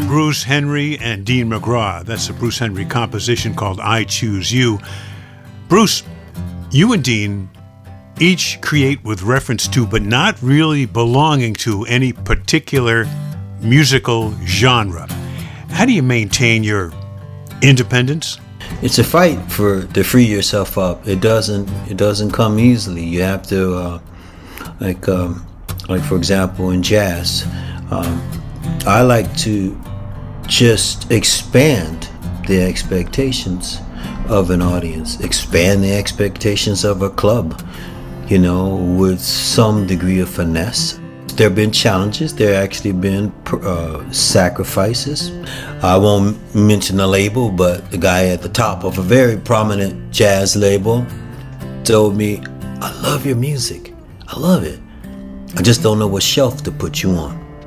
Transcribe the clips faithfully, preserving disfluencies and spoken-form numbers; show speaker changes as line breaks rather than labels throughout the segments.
Bruce Henry and Dean McGraw. That's a Bruce Henry composition called I Choose You. Bruce, you and Dean each create with reference to, but not really belonging to, any particular musical genre. How do you maintain your independence?
It's a fight for to free yourself up. It doesn't it doesn't come easily. You have to uh, like um, like for example in jazz, um, I like to just expand the expectations of an audience, expand the expectations of a club, you know, with some degree of finesse. There have been challenges. There have actually been uh, sacrifices. I won't mention the label, but the guy at the top of a very prominent jazz label told me, I love your music. I love it. I just don't know what shelf to put you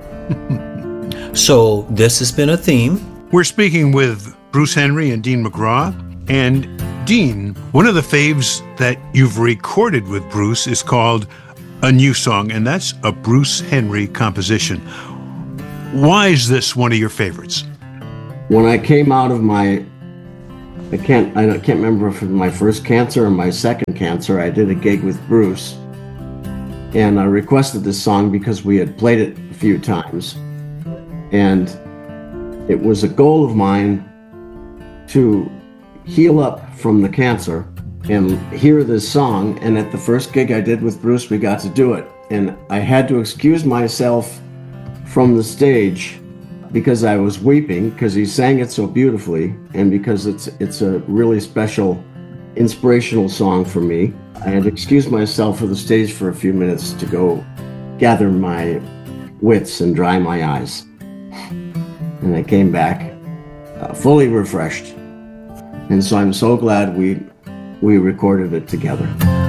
on. So this has been a theme.
We're speaking with Bruce Henry and Dean McGraw. And Dean, one of the faves that you've recorded with Bruce is called A New Song, and that's a Bruce Henry composition. Why is this one of your favorites?
When I came out of my, I can't, I can't remember if it was my first cancer or my second cancer, I did a gig with Bruce, and I requested this song because we had played it a few times, and it was a goal of mine to heal up from the cancer and hear this song. And at the first gig I did with Bruce, we got to do it, and I had to excuse myself from the stage because I was weeping, because he sang it so beautifully, and because it's it's a really special, inspirational song for me. I had to excuse myself for the stage for a few minutes to go gather my wits and dry my eyes, and I came back uh, fully refreshed. And so I'm so glad we we recorded it together.